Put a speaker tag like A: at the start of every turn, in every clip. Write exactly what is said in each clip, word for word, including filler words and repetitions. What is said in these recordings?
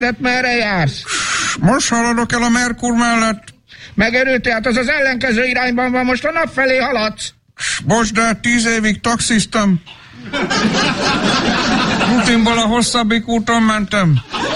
A: de merre jársz?
B: Most haladok el a Merkur mellett.
A: Megerőlt, tehát az az ellenkező irányban van, most a nap felé haladsz.
B: Most, de tíz évig taxiztam. Rutinból a hosszabbik úton mentem.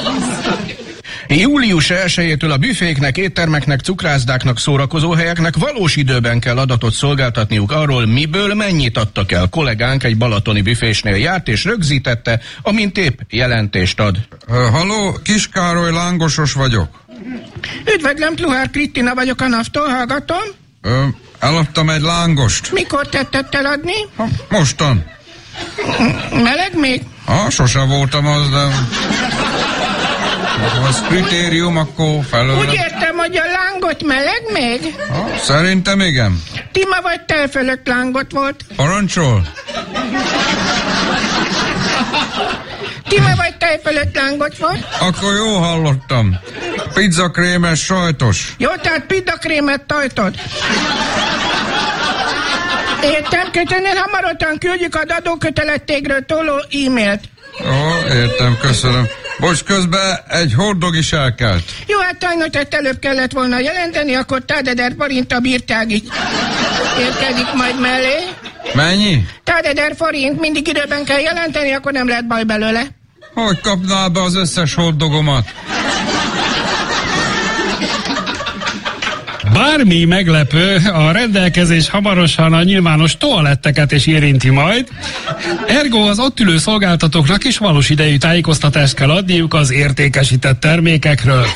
C: július elsejétől a büféknek, éttermeknek, cukrászdáknak, szórakozóhelyeknek valós időben kell adatot szolgáltatniuk arról, miből mennyit adtak el. Kollégánk egy balatoni büfésnél járt és rögzítette, amint épp jelentést ad.
B: Uh, halló, Kiskároly lángosos vagyok.
A: Üdvözlöm, Pluhár Krisztina vagyok a NAV-tól, hallgatom.
B: Uh, eladtam egy lángost.
A: Mikor tetted eladni?
B: Ha, mostan.
A: Meleg még?
B: Ha, sose voltam az, de... Ha az kritérium, akkor felőle...
A: Úgy értem, hogy a lángot meleg még?
B: Ha, szerintem igen.
A: Tima vagy te fölött lángot volt?
B: Parancsol?
A: Tima vagy te fölött lángot volt?
B: Akkor jó hallottam. Pizzakrémes, sajtos.
A: Jó, tehát pizzakrémet tajtod. Értem, köszönöm, hamarosan küldjük az adókötelezettségről tóló e-mailt.
B: Ó, értem, köszönöm. Bocs, közben egy hordog is elkelt.
A: Jó, hát sajnos ezt előbb kellett volna jelenteni, akkor százezer forint a bírság is érkezik majd mellé.
B: Mennyi?
A: százezer forint, mindig időben kell jelenteni, akkor nem lehet baj belőle.
B: Hogy kapnál be az összes hordogomat?
D: Bármi meglepő, a rendelkezés hamarosan a nyilvános toaletteket is érinti majd. Ergo az ott ülő szolgáltatóknak is valós idejű tájékoztatást kell adniuk az értékesített termékekről.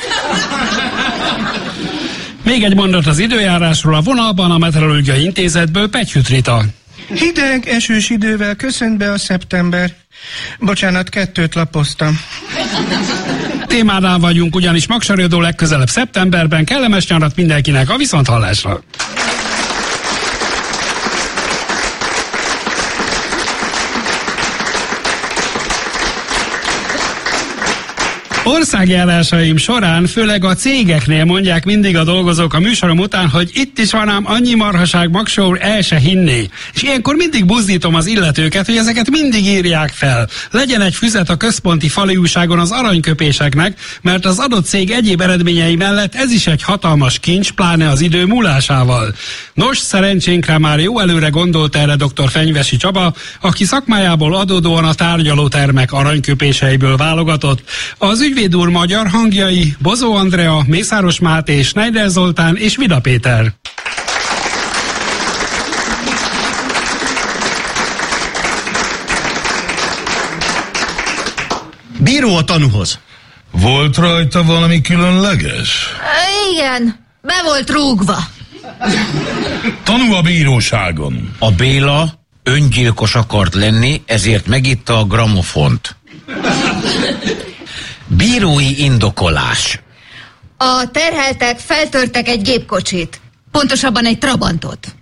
D: Még egy mondat az időjárásról, a vonalban a Meteorológiai Intézetből Pettyüt Rita.
A: Hideg, esős idővel köszönt be a szeptember. Bocsánat, kettőt lapoztam.
D: Témánál vagyunk, ugyanis Magsarédó legközelebb szeptemberben. Kellemes nyarat mindenkinek, a viszonthallásra! Országjárásaim során, főleg a cégeknél mondják mindig a dolgozók a műsorom után, hogy itt is van ám annyi marhaság, Magsó, el se hinné. És ilyenkor mindig buzdítom az illetőket, hogy ezeket mindig írják fel. Legyen egy füzet a központi fali újságon az aranyköpéseknek, mert az adott cég egyéb eredményei mellett ez is egy hatalmas kincs, pláne az idő múlásával. Nos, szerencsénkre már jó előre gondolt erre dr. Fenyvesi Csaba, aki szakmájából adódóan a tárgyalótermek aranyköpéseiből válogatott. Az ügyvéd úr magyar hangjai: Bozó Andrea, Mészáros Máté, Schneider Zoltán és Vida Péter.
E: Bíró a tanúhoz.
F: Volt rajta valami különleges?
G: Igen, be volt rúgva.
F: Tanú a bíróságon.
H: A Béla öngyilkos akart lenni, ezért megitta a gramofont. Bírói indokolás.
G: A terheltek feltörtek egy gépkocsit. Pontosabban egy Trabantot.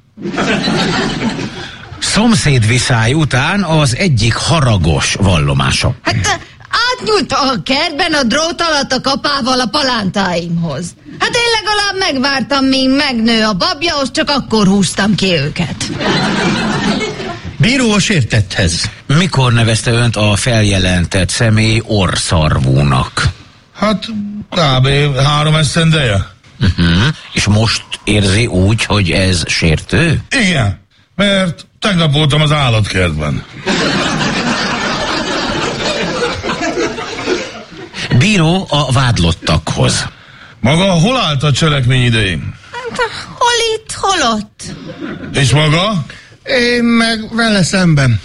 H: Szomszédviszály után az egyik haragos vallomása.
G: Hát átnyúlt a kertben a drót alatt a kapával a palántáimhoz. Hát én legalább megvártam, míg megnő a babjahoz, csak akkor húztam ki őket.
E: Bíró a sértetthez.
H: Mikor nevezte önt a feljelentett személy orrszarvúnak?
F: Hát, kb. három esztendeje.
H: Uh-huh. És most érzi úgy, hogy ez sértő?
F: Igen, mert tegnap voltam az állatkertben.
H: Bíró a vádlottakhoz.
F: Maga hol állt a cselekmény idején?
G: Hol itt, hol ott?
F: És maga?
E: Én meg vele szemben.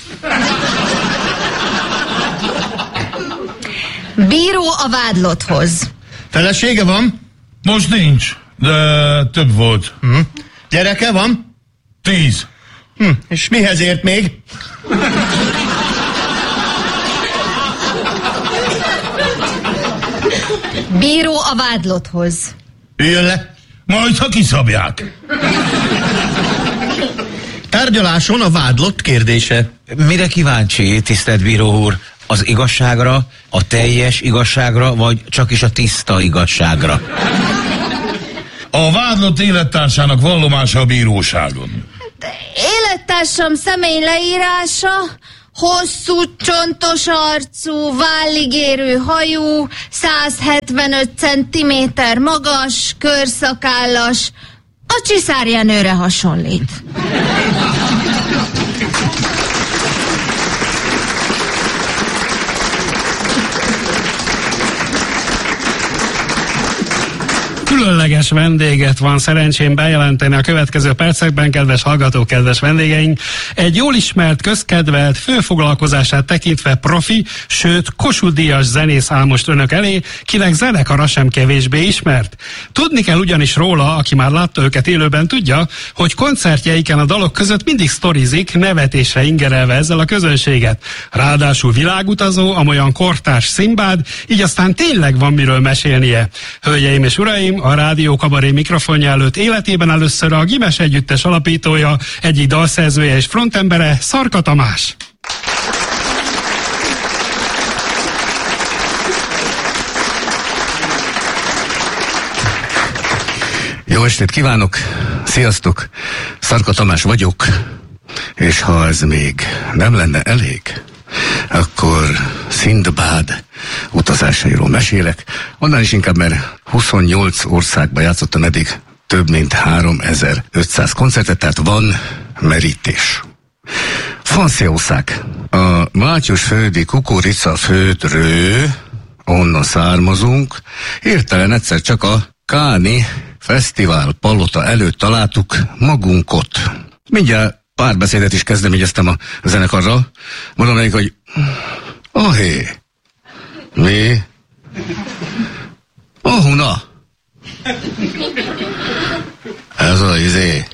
G: Bíró a vádlotthoz.
E: Felesége van?
F: Most nincs, de több volt.
E: Hm. Gyereke van?
F: Tíz.
E: Hm. És mihez ért még?
G: Bíró a vádlotthoz.
E: Üljön le.
F: Majd, ha kiszabják.
E: Tárgyaláson a vádlott kérdése.
H: Mire kíváncsi, tisztelt bíró úr? Az igazságra, a teljes igazságra, vagy csak is a tiszta igazságra?
F: A vádlott élettársának vallomása a bíróságon.
G: Élettársam személy leírása, hosszú, csontos arcú, vállig érő hajú, száz hetvenöt centiméter magas, körszakállas, a csiszárjenőre hasonlít.
D: Különleges vendéget van szerencsém bejelenteni a következő percekben, kedves hallgatók, kedves vendégeink. Egy jól ismert, közkedvelt, főfoglalkozását tekintve profi, sőt Kossuth Díjas zenész áll most önök elé, kinek zenekara sem kevésbé ismert. Tudni kell ugyanis róla, aki már látta őket élőben, tudja, hogy koncertjeiken a dalok között mindig sztorizik, nevetésre ingerelve ezzel a közönséget. Ráadásul világutazó, amolyan kortárs Szimbád, így aztán tényleg van miről mesélnie. Hölgyeim és uraim, a Rádió Kabaré mikrofonja előtt életében először a Gimes Együttes alapítója, egyik dalszerzője és frontembere, Szarka Tamás.
E: Jó estét kívánok! Sziasztok! Szarka Tamás vagyok, és ha ez még nem lenne elég, akkor Szindbád utazásairól mesélek. Annál is inkább, mert huszonnyolc országban játszottam eddig több mint háromezer-ötszáz koncertet, tehát van merítés. Franciaország. A Mátyusföldi kukoricaföldről, onnan származunk, hirtelen egyszer csak a Káni Fesztivál palota előtt találtuk magunkot. Mindjárt párbeszédet is kezdeményeztem a zenekarral. Mondom nekik, hogy ahé, mi? Ahuna? Ez az izé.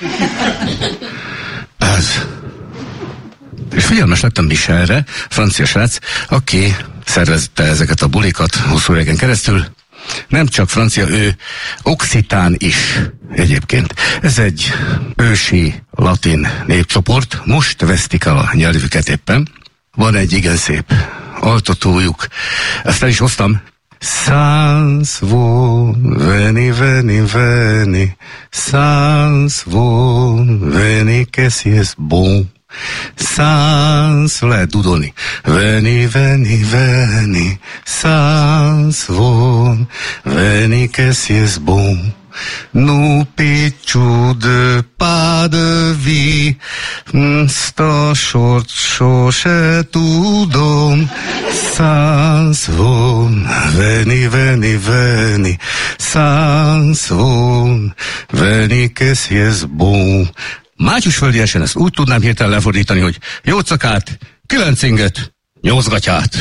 E: Ez. És figyelmes lettem Michelre, francia srác, aki szervezte ezeket a bulikat hosszú éveken keresztül. Nem csak francia, ő occitán is egyébként. Ez egy ősi latin népcsoport, most vesztik el a nyelvüket éppen. Van egy igen szép altatójuk, ezt el is hoztam. Sans vous, veni, veni, veni, sans vous, veni, que si es bon. Sans, lehet dudolni. Veni, veni, veni, sans vous, veni, que si es bon. Nous picciu de pas de vie, sta sort sose tudom. Sans vous, veni, veni, veni, sans vous, veni, que si es bon. Mátyusföldiesen ezt úgy tudnám hirtelen lefordítani, hogy jócakát, kilencinget, nyolcgatyát.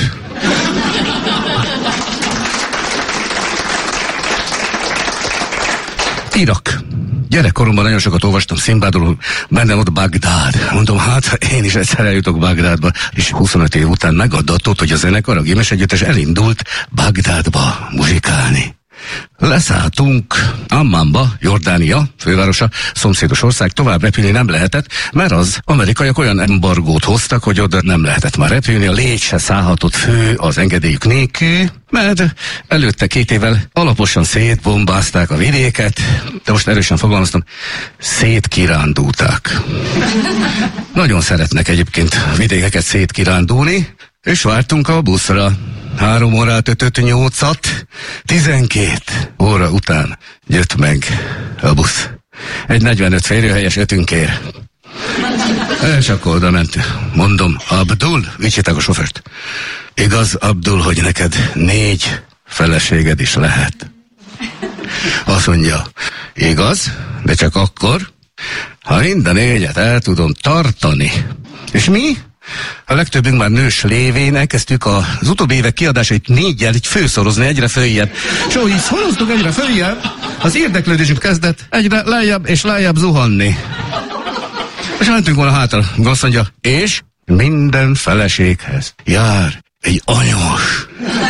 E: Irak. Gyerekkoromban nagyon sokat olvastam Szimbádról, bennem ott Bagdád. Mondom, hát én is egyszer eljutok Bagdádba, és huszonöt év után megadatott, hogy a zenekar, a Gimes Együttes elindult Bagdádba muzsikálni. Leszálltunk Ammanba, Jordánia fővárosa, szomszédos ország, tovább repülni nem lehetett, mert az amerikaiak olyan embargót hoztak, hogy oda nem lehetett már repülni, a légy se szállhatott fő az engedélyük nélkül, mert előtte két évvel alaposan szétbombázták a vidéket, de most erősen fogalmaztam, szétkirándulták. Nagyon szeretnek egyébként vidékeket szétkirándulni, és vártunk a buszra. Három órát ötöt nyolcat, tizenkét óra után jött meg a busz. Egy negyvenöt férőhelyes ötünkér. És akkor oda ment. Mondom, Abdul, vigyétek a sofőrt. Igaz, Abdul, hogy neked négy feleséged is lehet? Azt mondja, igaz, de csak akkor, ha mind a négyet el tudom tartani. És mi? A legtöbbünk már nős lévén elkezdtük az utóbbi évek kiadásait négyel így főszorozni, egyre följebb. És ahogy így szoroztuk egyre följebb, az érdeklődésünk kezdett egyre lejjebb és lejjebb zuhanni. És mentünk volna hátra, azt mondja, és minden feleséghez jár egy anyós.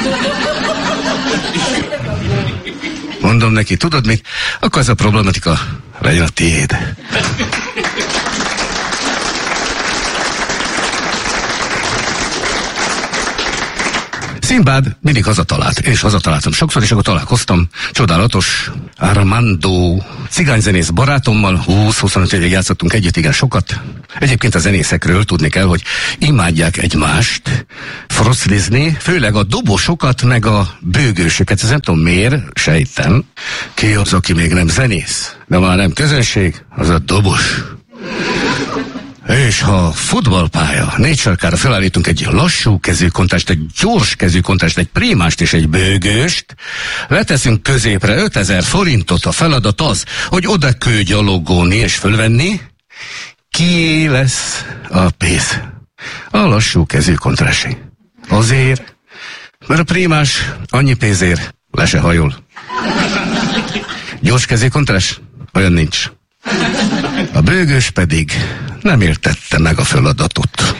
E: Mondom neki, tudod mit? Akkor ez a problematika legyen a tiéd. Szimbád mindig hazatalált, és hazataláltam sokszor, és akkor találkoztam csodálatos Armando cigányzenész barátommal, húsz-huszonöt évig játszottunk együtt, igen sokat. Egyébként a zenészekről tudni kell, hogy imádják egymást froclizni, főleg a dobosokat, meg a bőgősöket. Ez nem tudom miért, sejtem. Ki az, aki még nem zenész, de már nem közönség, az a dobos. És ha futballpálya, négy sarkára felállítunk egy lassú kezűkontást, egy gyors kezűkontást, egy prémást és egy bőgőst, leteszünk középre ötezer forintot, a feladat az, hogy oda kő gyalogolni és fölvenni, ki lesz a pénz? A lassú kezűkontrásé. Azért, mert a prémás annyi pénzért le se hajol. Gyors kezűkontrás? Olyan nincs. A bőgős pedig nem értette meg a feladatot.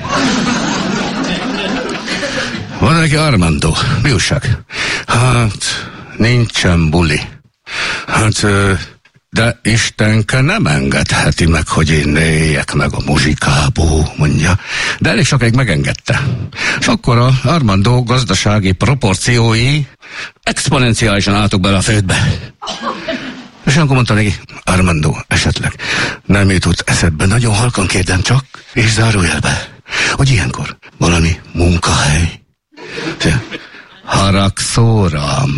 E: Van neki Armando, mi újság? Hát, nincsen buli. Hát, de Istenke nem engedheti meg, hogy én éljek meg a muzsikából, mondja. De elég sokáig megengedte. És akkor a Armando gazdasági proporciói exponenciálisan álltok bele a földbe. És akkor mondta neki, Armando, esetleg nem jutott eszedbe, nagyon halkan kérdem csak, és zárójelbe, hogy ilyenkor valami munkahely. Haragszó rám.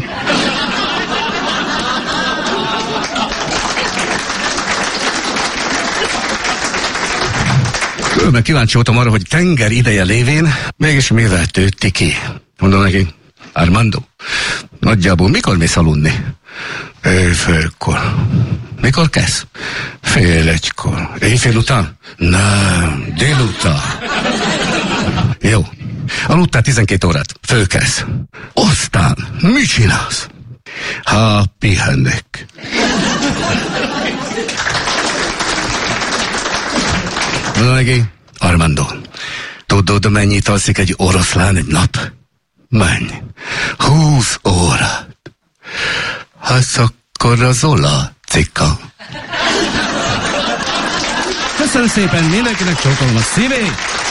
E: Mert kíváncsi voltam arra, hogy tenger ideje lévén mégis mivel tőtti ki. Mondom neki, Armando, nagyjából mikor mész aludni? Éjfélkor. Mikor kezd? Fél egykor. Éjfél után? Nem, délután. Jó. Aludtál tizenkét órát. Fölkezd. Aztán mit csinálsz? Ha pihennek. Mondom neki, Armando, tudod, mennyit alszik egy oroszlán egy nap? Mennyi? Húsz órát. Hát akkor az Ola cikka.
I: Köszönöm szépen, mindenkinek csókolom a szívét!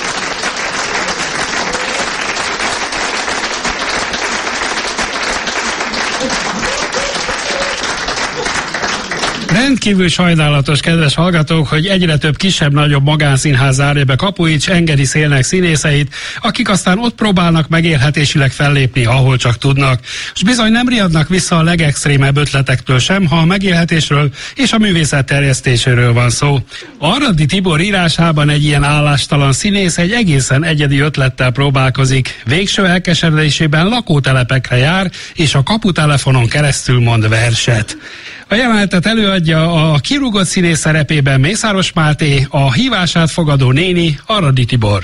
D: Rendkívül sajnálatos, kedves hallgatók, hogy egyre több kisebb-nagyobb magánszínház zárja be kapuit, s engedi szélnek színészeit, akik aztán ott próbálnak megélhetésileg fellépni, ahol csak tudnak. És bizony nem riadnak vissza a legextrémebb ötletektől sem, ha a megélhetésről és a művészet terjesztéséről van szó. Aradi Tibor írásában egy ilyen állástalan színész egy egészen egyedi ötlettel próbálkozik. Végső elkeseredésében lakótelepekre jár, és a kaputelefonon keresztül mond verset. A jelenetet előadja a kirúgott színész szerepében Mészáros Máté, a hívását fogadó néni Aradi Tibor.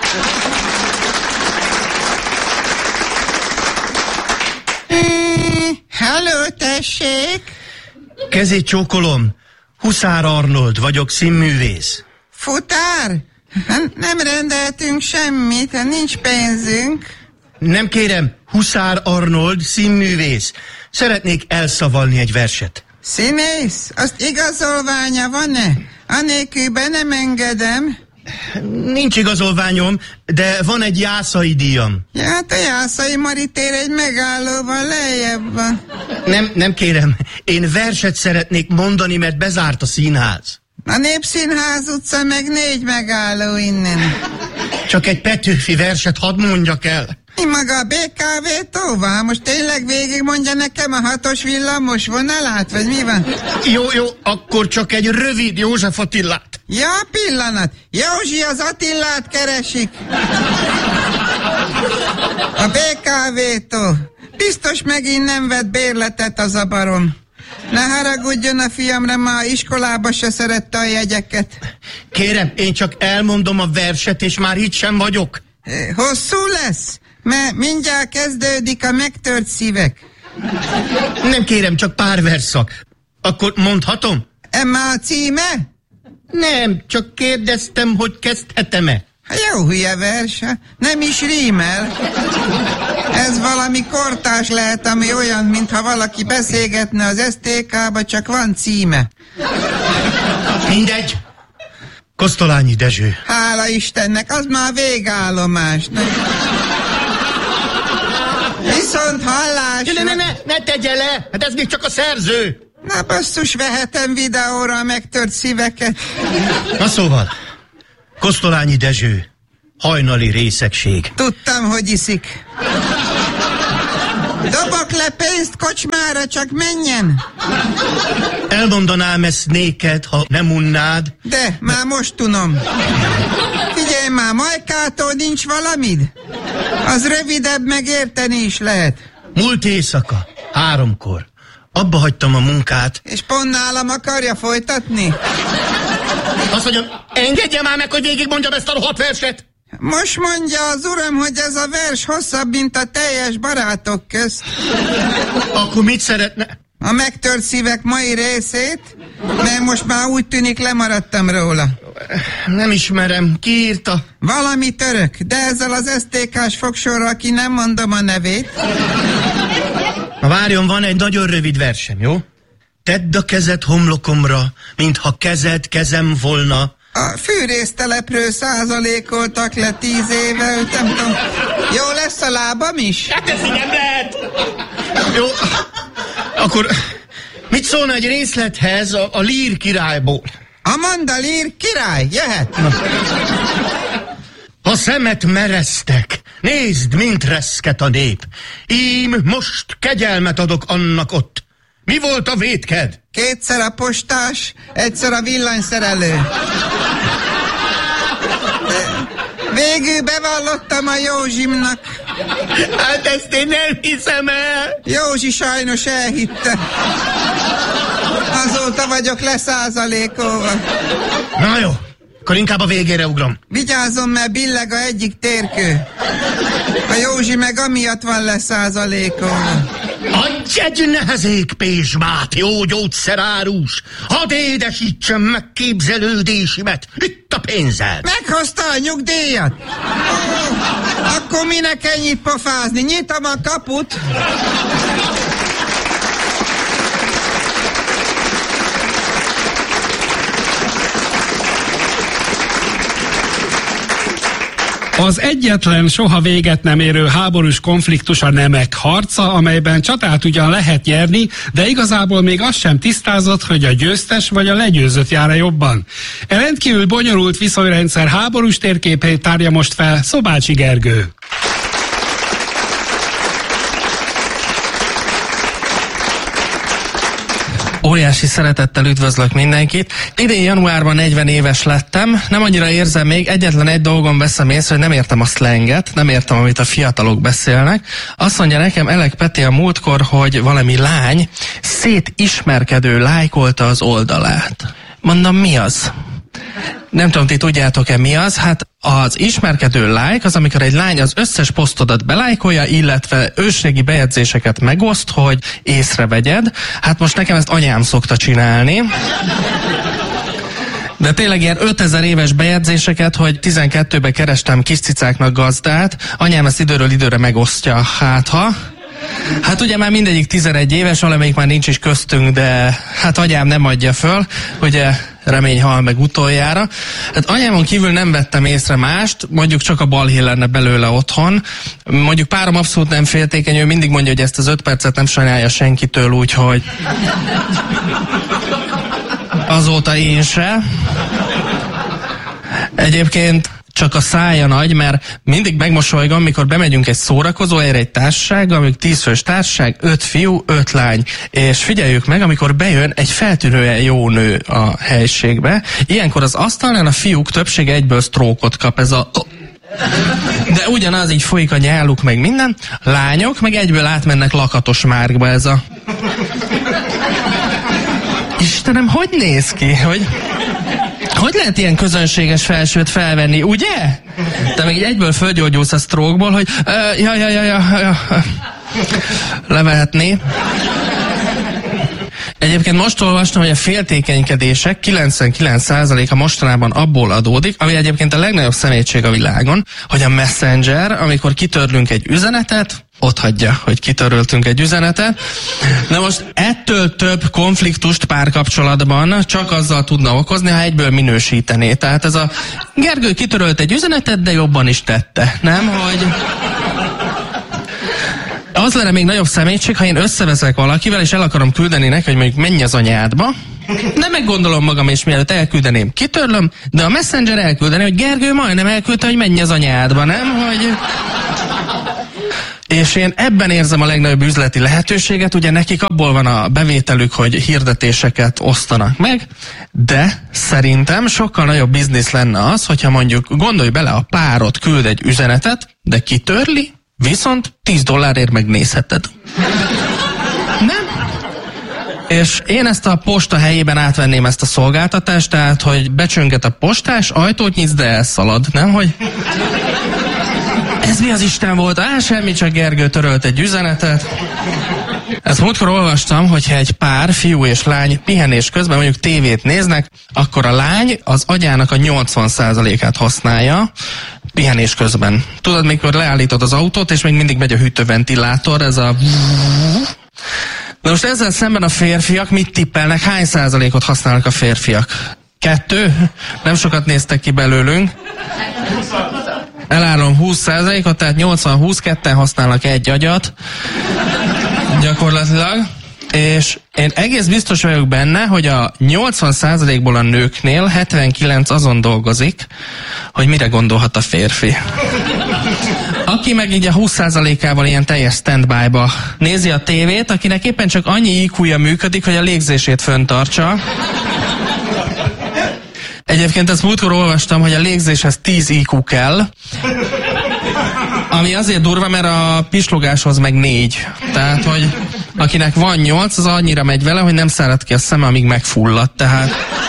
J: Halló, tessék!
I: Kezét csókolom. Huszár Arnold, vagyok színművész.
J: Futár? Nem rendeltünk semmit, nincs pénzünk.
I: Nem kérem, Huszár Arnold, színművész. Szeretnék elszavalni egy verset.
J: Színész? Azt igazolványa van-e? Anélkül be nem engedem.
I: Nincs igazolványom, de van egy jászai díjam.
J: Ja, hát a Jászai Maritér egy megállóval lejjebb van.
I: Nem, nem kérem, én verset szeretnék mondani, mert bezárt a színház.
J: A Népszínház utca meg négy megálló innen.
I: Csak egy Petőfi verset hadd mondjak el.
J: Mi maga a bé ká vé tóva? Most tényleg végig mondja nekem a hatos villamos vonalát, vagy mi van?
I: Jó, jó, akkor csak egy rövid József Attilát.
J: Ja, pillanat. Józsi az Attilát keresik. A bé ká vé-tól. Biztos megint nem vett bérletet az a barom. Ne haragudjon a fiamra, ma iskolába se szerette a jegyeket.
I: Kérem, én csak elmondom a verset, és már itt sem vagyok.
J: Hosszú lesz? Mert mindjárt kezdődik a megtört szívek.
I: Nem kérem, csak pár verszak. Akkor mondhatom?
J: Emma a címe?
I: Nem, csak kérdeztem, hogy kezdhetem-e.
J: Jó hülye vers, nem is rímel. Ez valami kortárs lehet, ami olyan, mintha valaki beszélgetne az es té ká-ba, csak van címe.
I: Mindegy. Kosztolányi Dezső.
J: Hála Istennek, az már végállomás.
A: más.
I: Ne, ne, ne, ne tegye le! Hát ez még csak a szerző!
J: Na basszus, vehetem videóra a megtört szíveket.
I: Na szóval, Kosztolányi Dezső, hajnali részegség.
J: Tudtam, hogy iszik. Dobok le pénzt kocsmára, csak menjen.
I: Elmondanám ezt néked, ha nem unnád.
J: De, már most tudom. Figyelj már, Majkától nincs valamid? Az rövidebb, megérteni is lehet.
I: Múlt éjszaka, háromkor. Abba hagytam a munkát.
J: És pont nálam akarja folytatni?
I: Azt mondjam, engedje már meg, hogy végigmondjam ezt a rohadt verset!
J: Most mondja az uram, hogy ez a vers hosszabb, mint a teljes barátok közt.
I: Akkor mit szeretne?
J: A megtört szívek mai részét, mert most már úgy tűnik lemaradtam róla.
I: Nem ismerem, ki írta?
J: Valami török, de ezzel az es té ká-s fogsorral, ki nem mondom a nevét.
I: Na várjon, van egy nagyon rövid versem, jó? Tedd a kezed homlokomra, mintha kezed kezem volna.
J: A fűrésztelepről százalékoltak le tíz éve, nem tudom. Jó lesz a lábam is?
I: Hát ez így nem lehet! Jó, akkor mit szólna egy részlethez a, a Lír királyból?
J: A Mandalír király, jöhet?
I: Na. Ha szemet mereztek, nézd, mint reszket a nép. Ím most kegyelmet adok annak ott. Mi volt a vétked?
J: Kétszer a postás, egyszer a villanyszerelő. Végül bevallottam a Józsimnak.
I: Hát ezt én nem hiszem el.
J: Józsi sajnos elhitte. Azóta vagyok leszázalékolva.
I: Na jó, akkor inkább a végére ugrom.
J: Vigyázzon, mert billeg a egyik térkő. A Józsi meg amiatt van leszázalékolva.
I: Adj egy nehezékpésmát, jó gyógyszerárus! Hadd édesítsem meg képzelődésimet! Itt a pénzed!
J: Meghozta a nyugdíjat? Ó, akkor minek ennyit pofázni? Nyitom a kaput!
D: Az egyetlen soha véget nem érő háborús konfliktus a nemek harca, amelyben csatát ugyan lehet nyerni, de igazából még az sem tisztázott, hogy a győztes vagy a legyőzött jár-e jobban. E rendkívül bonyolult viszonyrendszer háborús térképét tárja most fel Szobácsi Gergő.
K: Óriási szeretettel üdvözlök mindenkit. Idén januárban negyven éves lettem, nem annyira érzem még, egyetlen egy dolgon veszem észre, hogy nem értem a szlenget, nem értem, amit a fiatalok beszélnek. Azt mondja nekem Elek Peti a múltkor, hogy valami lány szétismerkedő lájkolta az oldalát. Mondom, mi az? Nem tudom, ti tudjátok-e mi az? Hát az ismerkedő like az, amikor egy lány az összes posztodat belájkolja, illetve ősrégi bejegyzéseket megoszt, hogy észrevegyed. Hát most nekem ezt anyám szokta csinálni. De tényleg ilyen ötezer éves bejegyzéseket, hogy tizenkettőben kerestem kis cicáknak gazdát, anyám ezt időről időre megosztja, hát ha... Hát ugye már mindegyik tizenegy éves, valamelyik már nincs is köztünk, de hát anyám nem adja föl, ugye remény hal meg utoljára. Hát anyámon kívül nem vettem észre mást, mondjuk csak a balhé lenne belőle otthon. Mondjuk párom abszolút nem féltékeny, ő mindig mondja, hogy ezt az öt percet nem sajnálja senkitől, úgyhogy azóta én se. Egyébként csak a szája nagy, mert mindig megmosolygom, mikor bemegyünk egy szórakozó helyre, egy társasággal, amik tízfős társaság, öt fiú, öt lány. És figyeljük meg, amikor bejön egy feltűnően jó nő a helységbe, ilyenkor az asztalnál a fiúk többsége egyből sztrókot kap, ez a... De ugyanaz így folyik a nyáluk, meg minden. Lányok meg egyből átmennek lakatos márkba, ez a... Istenem, hogy néz ki, hogy... Hogy lehet ilyen közönséges felsőt felvenni, ugye? Te meg így egyből fölgyógyulsz a stroke-ból, hogy uh, ja, ja, ja, ja, ja, levehetné. Egyébként most olvastam, hogy a féltékenykedések kilencvenkilenc százaléka mostanában abból adódik, ami egyébként a legnagyobb szemétség a világon, hogy a Messenger, amikor kitörlünk egy üzenetet, ott hagyja, hogy kitöröltünk egy üzenetet. Na most ettől több konfliktust párkapcsolatban csak azzal tudna okozni, ha egyből minősítené. Tehát ez a Gergő kitörölt egy üzenetet, de jobban is tette. Nem, hogy... Az lenne még nagyobb szemétség, ha én összeveszek valakivel, és el akarom küldeni neki, hogy mondjuk menj az anyádba, nem meggondolom magam, és mielőtt elküldeném, kitörlöm, de a Messenger elküldeni, hogy Gergő majdnem elküldte, hogy menj az anyádba, nem? Hogy... És én ebben érzem a legnagyobb üzleti lehetőséget, ugye nekik abból van a bevételük, hogy hirdetéseket osztanak meg, de szerintem sokkal nagyobb biznisz lenne az, hogyha mondjuk gondolj bele, a párod küld egy üzenetet, de kitörli, viszont tíz dollárért megnézheted. Nem? És én ezt a posta helyében átvenném ezt a szolgáltatást, tehát, hogy becsönget a postás, ajtót nyitsz, de elszalad, nem? Hogy... Ez mi az Isten volt? Á, semmi, csak Gergő törölt egy üzenetet. Ezt múltkor olvastam, hogyha egy pár, fiú és lány pihenés közben mondjuk tévét néznek, akkor a lány az agyának a nyolcvan százalékát használja pihenés közben. Tudod, mikor leállítod az autót, és még mindig megy a hűtőventilátor, ez a... De most ezzel szemben a férfiak mit tippelnek? Hány százalékot használnak a férfiak? Kettő? Nem sokat néztek ki belőlünk. Elállom húsz százalékot, tehát nyolcvan húsz, ketten használnak egy agyat. Gyakorlatilag. És én egész biztos vagyok benne, hogy a nyolcvan százalékból a nőknél hetvenkilenc azon dolgozik, hogy mire gondolhat a férfi. Aki meg így a húsz százalékával ilyen teljes standby-ba nézi a tévét, akinek éppen csak annyi í kúja működik, hogy a légzését föntartsa. Egyébként ezt múltkor olvastam, hogy a légzéshez tíz í kú kell, ami azért durva, mert a pislogáshoz meg négy. Tehát, hogy akinek van nyolc, az annyira megy vele, hogy nem szárad ki a szeme, amíg megfullad. Tehát...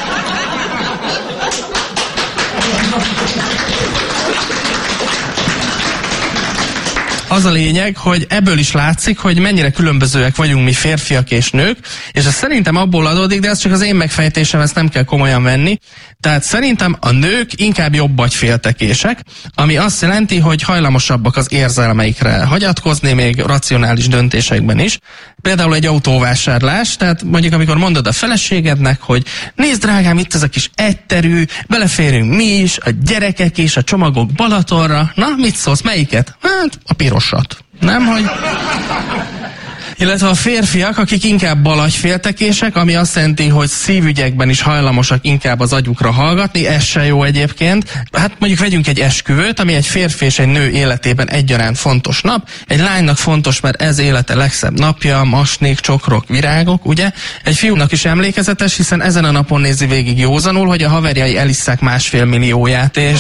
K: Az a lényeg, hogy ebből is látszik, hogy mennyire különbözőek vagyunk mi férfiak és nők, és ez szerintem abból adódik, de ez csak az én megfejtésem, ezt nem kell komolyan venni. Tehát szerintem a nők inkább jobb agyféltekések, ami azt jelenti, hogy hajlamosabbak az érzelmeikre hagyatkozni, még racionális döntésekben is. Például egy autóvásárlás, tehát mondjuk amikor mondod a feleségednek, hogy nézd drágám, itt ez a kis egyterű, beleférünk mi is, a gyerekek is, a csomagok Balatonra, na mit szólsz, melyiket? Hát a pirosat. Nem, hogy... Illetve a férfiak, akik inkább balagyféltekések, ami azt jelenti, hogy szívügyekben is hajlamosak inkább az agyukra hallgatni, ez se jó egyébként. Hát mondjuk vegyünk egy esküvőt, ami egy férfi és egy nő életében egyaránt fontos nap. Egy lánynak fontos, mert ez élete legszebb napja, masnék, csokrok, virágok, ugye? Egy fiúnak is emlékezetes, hiszen ezen a napon nézi végig józanul, hogy a haverjai elisszák másfél millióját, és...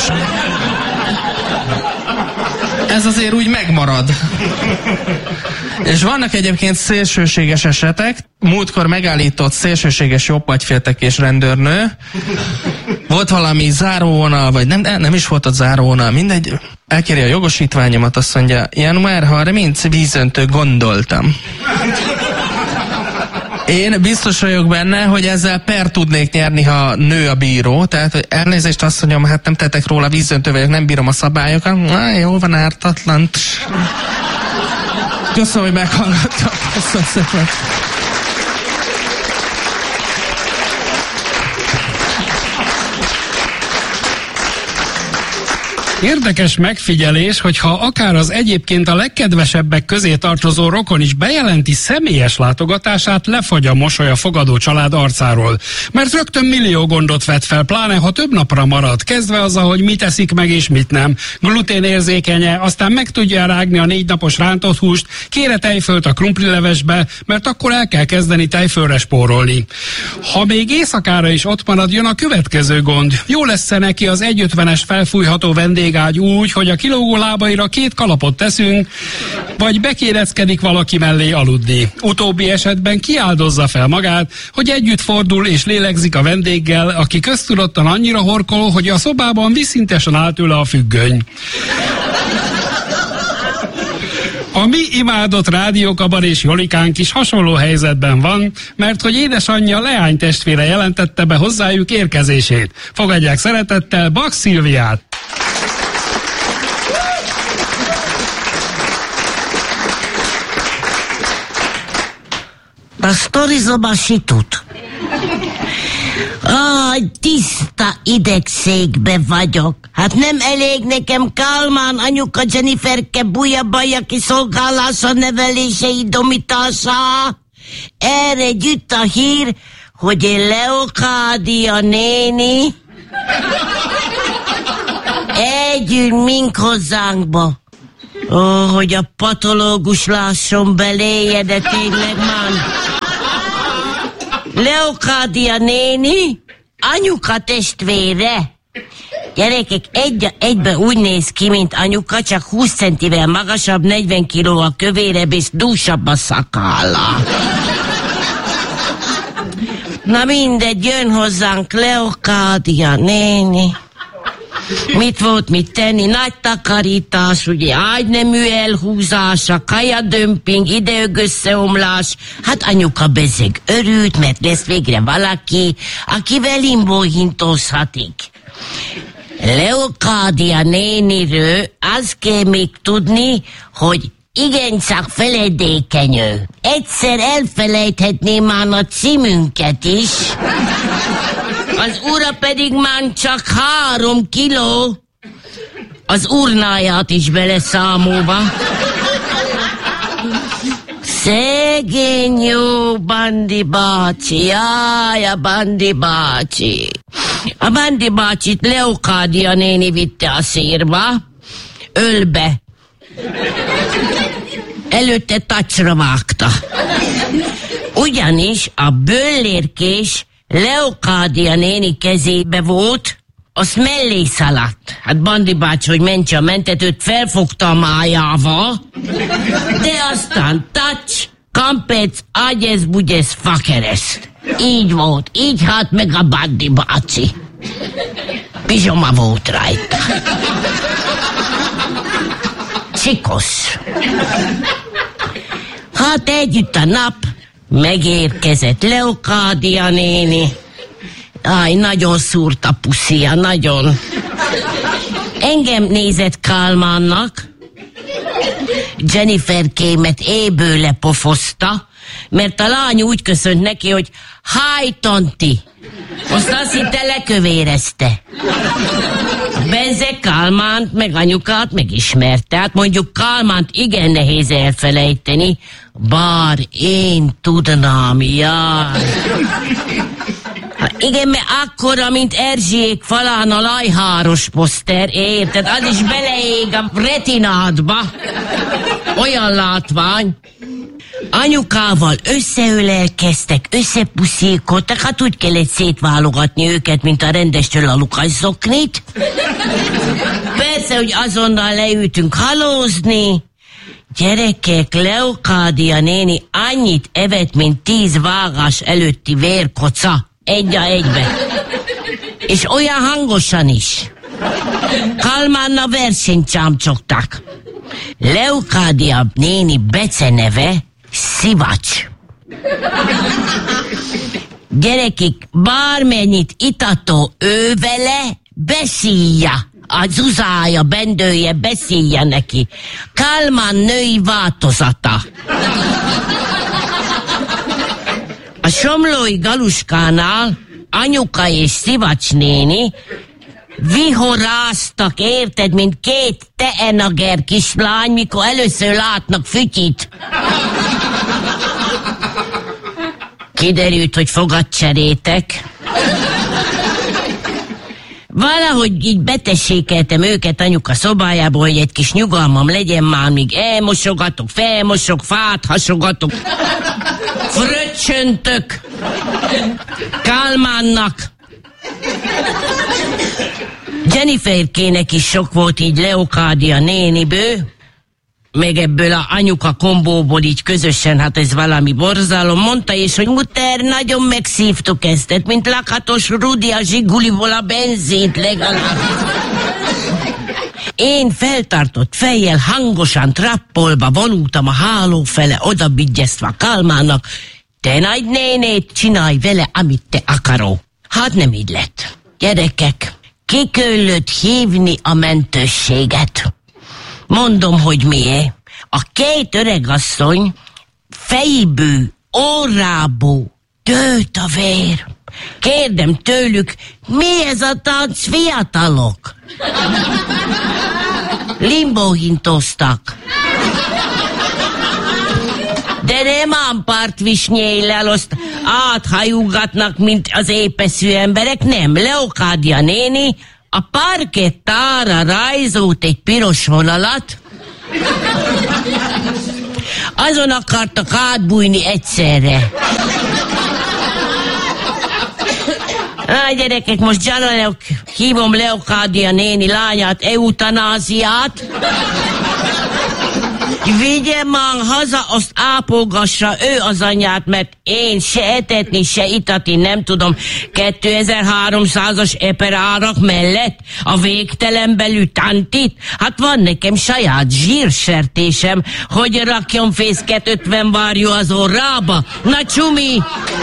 K: ez azért úgy megmarad. És vannak egyébként szélsőséges esetek. Múltkor megállított szélsőséges jobbagyféltekés rendőrnő. Volt valami záróvonal, vagy nem, nem is volt ott záróvonal, mindegy. Elkéri a jogosítványomat, azt mondja, január harmincadika vízöntő gondoltam. Én biztos vagyok benne, hogy ezzel per tudnék nyerni, ha nő a bíró, tehát hogy elnézést azt mondjam, hát nem tettek róla, vízöntő vagyok, nem bírom a szabályokat. Na, jó van, ártatlan. Köszönöm, hogy meghallgattak. Köszönöm szépen.
D: Érdekes megfigyelés, hogy ha akár az egyébként a legkedvesebbek közé tartozó rokon is bejelenti személyes látogatását, lefagy a mosoly a fogadó család arcáról. Mert rögtön millió gondot vet fel, pláne ha több napra marad, kezdve azzal, hogy mit eszik meg és mit nem. Gluténérzékenye, aztán meg tudja rágni a négy napos rántott húst, kére tejfölt a krumplilevesbe, mert akkor el kell kezdeni tejfölre spórolni. Ha még éjszakára is ott marad, jön a következő gond. Jó lesz-e neki az egy ötvenes felfújható vendégágy úgy, hogy a kilógó lábaira két kalapot teszünk, vagy bekéreckedik valaki mellé aludni. Utóbbi esetben kiáldozza fel magát, hogy együtt fordul és lélegzik a vendéggel, aki köztudottan annyira horkoló, hogy a szobában viszintesen áll tőle a függöny. A mi imádott rádiókabar és Jolikánk is hasonló helyzetben van, mert hogy édesanyja leánytestvére jelentette be hozzájuk érkezését. Fogadják szeretettel Bak Szilviát!
L: Pastori zobacz i tut. Ah, tiszta idegszékbe vagyok. Hát nem elég nekem Kálmán anyuka Jenniferke bujabaja kiszolgálása, nevelése, idomítása. Erre jut a hír, hogy én Leokádia néni együl mink hozzánkba. Ó, oh, hogy a patológus lásson beléje, de tényleg már. Leokádia néni, anyuka testvére. Gyerekek, egy egyben úgy néz ki, mint anyuka, csak húsz centivel magasabb, negyven kiló a kövérebb és dúsabb a szakálla. Na mindegy, jön hozzánk Leokádia néni. Mit volt mit tenni? Nagy takarítás, ugye, ágynemű elhúzása, kajadömping, ideögösszeomlás. Hát anyuka bezeg örült, mert lesz végre valaki, akivel imbóhintozhatik. Leokádia néniről azt kell még tudni, hogy igencsak feledékeny ő. Egyszer elfelejthetné már a címünket is. Az ura pedig már csak három kiló. Az urnáját is beleszámolva. Szegény jó Bandi bácsi, jaj, a Bandi bácsi. A Bandi bácsit Leokádia néni vitte a szírba, ölbe. Előtte tacsra vágta. Ugyanis a böllérkés Leokádia néni kezébe volt, azt mellé szaladt. Hát Bandi bácsi, hogy mentse a mentetőt, felfogta a májával, de aztán tacs, kampec, agyesz, bugyesz, fakereszt. Így volt, így hát meg a Bandi bácsi. Pizsoma volt rajta. Csikosz. Hát együtt a nap, megérkezett Leokádia néni. Áj, nagyon szúrt a puszia, nagyon. Engem nézett Kálmánnak. Jenniferkémet éből lepofozta, mert a lány úgy köszönt neki, hogy háj, tanti. Azt azt hitte, lekövérezte. Beze Kálmánt meg anyukát megismerte. Hát mondjuk Kálmánt igen nehéz elfelejteni, bár én tudnám, jár. Hát igen, mert akkora, mint Erzsiék falán a lajháros poszter, érted? Az is beleég a retinádba. Olyan látvány. Anyukával összeölelkeztek, összepuszíkodtak, hát úgy kellett szétválogatni őket, mint a rendestől a lukasszoknit. Persze, hogy azonnal leültünk halózni. Gyerekek, Leokádia néni annyit evett, mint tíz vágás előtti vérkoca. Egy a egybe. És olyan hangosan is. Kálmánnal versenyt csámcsogtak. Leokádia néni beceneve Szivacs. Gyerekek, bármennyit itató ő vele, beszélje. A zuzája, bendője, beszélje neki. Kálmán női változata. A somlói Galuskánál anyuka és Szivacs néni vihoráztak, érted, mint két teenager kislány, mikor először látnak fütyit. Kiderült, hogy fogatcserétek. Valahogy így betessékeltem őket anyuka szobájába, hogy egy kis nyugalmam legyen már, míg elmosogatok, felmosok, fát hasogatok, fröccsöntök Kálmánnak. Jenniferkének is sok volt így Leokádia néniből, meg ebből a anyuka kombóból így közösen, hát ez valami borzalom. Mondta is, hogy muter, nagyon megszívtuk ezt, mint lakatos Rudi a Zsiguliból a benzint legalább. Én feltartott fejjel hangosan trappolva vonultam a háló fele, oda bigyeztve Kálmánnak. Te nagy nénét, csinálj vele, amit te akaró. Hát nem így lett. Gyerekek, ki kellett hívni a mentősséget. Mondom, hogy miért. A két öregasszony fejből, órából dőlt a vér. Kérdem tőlük, mi ez a tánc, fiatalok? Limbóhintoztak. De nem ám partvisnyéllel, azt áthajugatnak, mint az épeszű emberek, nem. Leokádia néni a parkettára rajzolt egy piros vonalat, azon akartak átbújni egyszerre. Á, gyerekek, most gyalálok, hívom Leokádia néni lányát, eutanáziát. Vigye már haza, azt ápolgassa ő az anyját, mert én se etetni, se itatni nem tudom. kétezer-háromszázas eperárak mellett a végtelen belű tantit. Hát van nekem saját zsírsertésem, hogy rakjon fészket ötven várjú az orrába. Na csumi!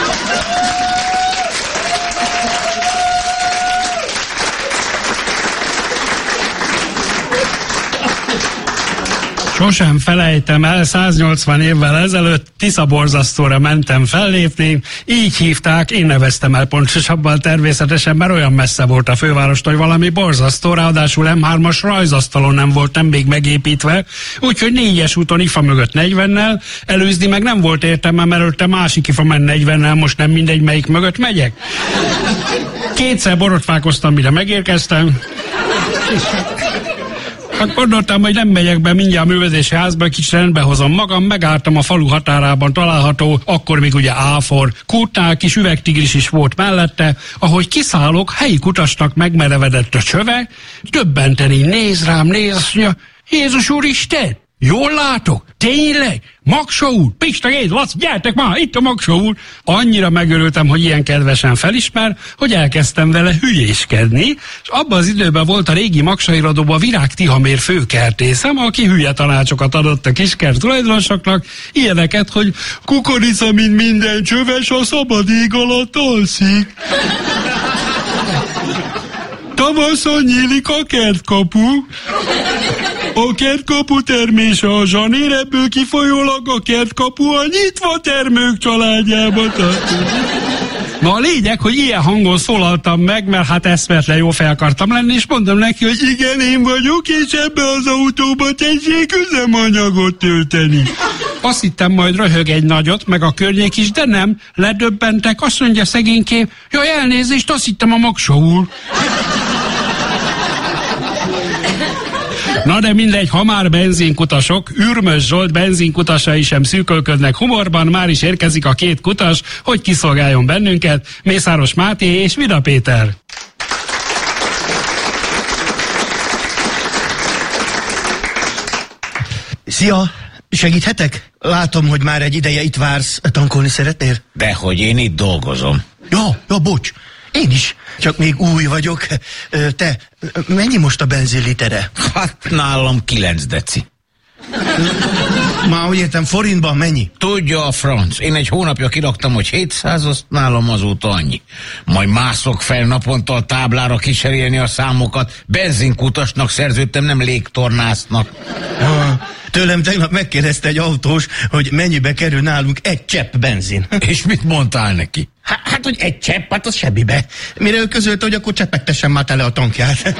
D: Sosem felejtem el, száznyolcvan évvel ezelőtt Tiszaborzasztóra mentem fellépni, így hívták, én neveztem el pontosabban természetesen, mert olyan messze volt a fővárostól, hogy valami borzasztó, ráadásul em hármas rajzasztalon nem volt, nem még megépítve, úgyhogy négyes úton ifa mögött negyvennel, előzni meg nem volt értelme, mert előtte másik ifa ment negyvennel, most nem mindegy, melyik mögött megyek. Kétszer borotválkoztam, mire megérkeztem. Hát gondoltam, hogy nem megyek be mindjárt a művelési házba, kicsit rendbe hozom magam, megálltam a falu határában található, akkor még ugye áfor, kútnál, kis üvegtigris is volt mellette, ahogy kiszállok, helyi kutasnak megmerevedett a csöve, döbbenten így néz rám, néz, azt mondja, Jézus Úristen, jól látok? Tényleg? Maksa úr? Pista, Géz, Laci, gyertek már, itt a Maksa úr! Annyira megörültem, hogy ilyen kedvesen felismer, hogy elkezdtem vele hülyéskedni, és abban az időben volt a régi Maksa irodóban Virág Tihamér főkertészem, aki hülye tanácsokat adott a kiskert tulajdonosoknak, ilyeneket, hogy kukorica, mint minden csöves, a szabad ég alatt alszik. Tavaszon nyílik a kertkapu. A kertkapu termése a zsanér, ebből kifolyólag a kertkapu a nyitva termők családjába tartozik. Na a lényeg, hogy ilyen hangon szólaltam meg, mert hát eszmetlen jó fel akartam lenni, és mondom neki, hogy igen, én vagyok, és ebbe az autóba tessék üzemanyagot tölteni. Azt hittem, majd röhög egy nagyot, meg a környék is, de nem, ledöbbentek, azt mondja szegénykém, jaj, elnézést, azt hittem a Maksa úr. Na de mindegy, ha már benzinkutasok, Ürmös Zsolt benzinkutasai sem szűkölködnek humorban, már is érkezik a két kutas, hogy kiszolgáljon bennünket, Mészáros Máté és Vida Péter.
I: Szia! Segíthetek? Látom, hogy már egy ideje itt vársz. Tankolni szeretnél?
H: Dehogy én itt dolgozom.
I: Ja, ja, bocs. Én is. Csak még új vagyok. Te, mennyi most a benzinlitere?
H: Hát nálam kilenc deci.
I: Már úgy értem, forintban mennyi?
H: Tudja a franc. Én egy hónapja kiraktam, hogy hétszáz, azt nálam azóta annyi. Majd mászok fel naponta a táblára kicserélni a számokat. Benzinkutasnak szerződtem, nem légtornásznak.
I: Ja, tőlem tegnap megkérdezte egy autós, hogy mennyibe kerül nálunk egy csepp benzin.
H: És mit mondtál neki?
I: Hát, hát hogy egy csepp, hát az semmibe. Mire ő közölte, hogy akkor cseppegtessen már tele a tankját.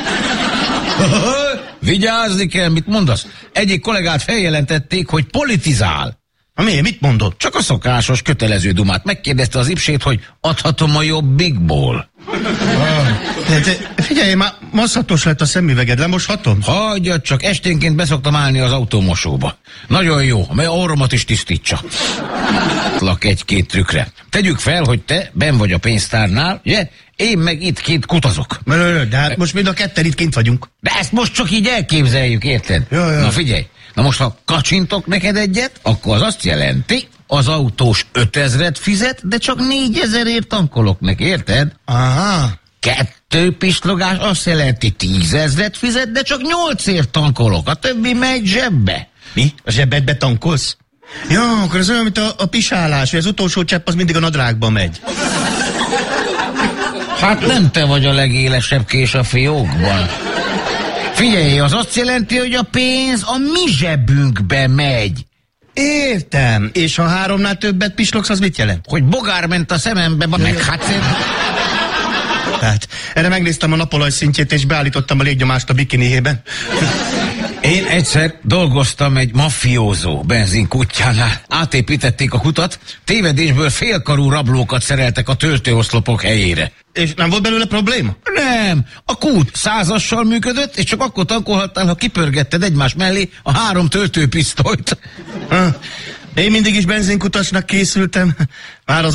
H: Vigyázni kell, mit mondasz? Egyik kollégát feljelentették, hogy politizál.
I: Ha miért, mit mondott?
H: Csak a szokásos, kötelező dumát. Megkérdezte az ipsét, hogy adhatom a Jobbikból.
I: De, de, figyelj, már masszatos lett a szemüveged, lemoshatom?
H: Hagyjad csak, esténként beszoktam állni az autómosóba. Nagyon jó, mert orromat is tisztítsa. Lak egy-két trükkre. Tegyük fel, hogy te benn vagy a pénztárnál, ugye? Én meg itt kint kutazok.
I: De hát most mind a ketten itt kint vagyunk.
H: De ezt most csak így elképzeljük, érted?
I: Ja, ja.
H: Na figyelj, na most ha kacsintok neked egyet, akkor az azt jelenti, az autós ötezret fizet, de csak négyezerért tankolok neki, érted?
I: Aha.
H: Kettő pislogás azt jelenti, tízezret fizet, de csak nyolcért tankolok, a többi megy zsebbe.
I: Mi? A zsebedbe tankolsz? Ja, akkor ez olyan, mint a, a pisálás, hogy az utolsó csepp az mindig a nadrágba megy.
H: Hát nem te vagy a legélesebb kés a fiókban. Figyelj, az azt jelenti, hogy a pénz a mi zsebünkbe megy.
I: Értem. És ha háromnál többet pislogsz, az mit jelent?
H: Hogy bogár ment a szemembe, meg hát...
I: Tehát erre megnéztem a napolaj szintjét, és beállítottam a légnyomást a bikiniében.
H: Én egyszer dolgoztam egy maffiózó benzinkutyjánál. Átépítették a kutat, tévedésből félkarú rablókat szereltek a töltőoszlopok helyére.
I: És nem volt belőle probléma?
H: Nem, a kút százassal működött, és csak akkor tankolhattál, ha kipörgetted egymás mellé a három töltőpisztolyt.
I: Ha, én mindig is benzinkutasnak készültem. Már az